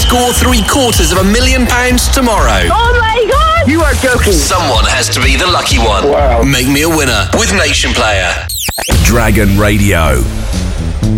score £750,000 tomorrow. Oh my God! You are joking. Someone has to be the lucky one. Wow. Make me a winner with Nation Player. Dragon Radio.